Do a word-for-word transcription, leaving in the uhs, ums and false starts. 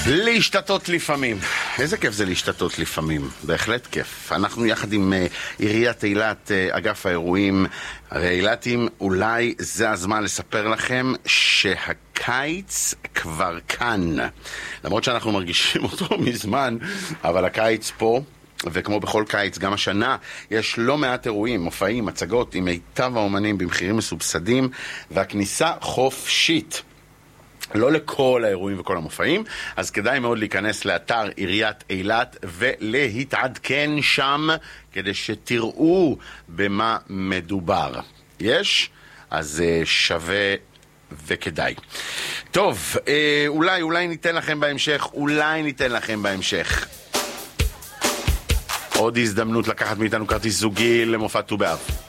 להשתתות לפעמים. איזה כיף זה להשתתות לפעמים. בהחלט כיף. אנחנו יחד עם uh, עיריית אילת, uh, אגף האירועים, הרי אילתים, אולי זה הזמן לספר לכם שהקיץ כבר כאן. למרות שאנחנו מרגישים אותו מזמן, אבל הקיץ פה, וכמו בכל קיץ, גם השנה, יש לא מעט אירועים, מופעים, הצגות עם מיטב האומנים במחירים מסובסדים, והכניסה חופשית. לא לכל האירועים וכל המופעים, אז כדאי מאוד להיכנס לאתר עיריית אילת ולהתעדכן שם כדי שתראו במה מדובר. יש? אז uh, שווה וכדאי. טוב, uh, אולי, אולי ניתן לכם בהמשך, אולי ניתן לכם בהמשך. עוד הזדמנות לקחת מאיתנו כרטיס זוגי למופע ט"ו באב.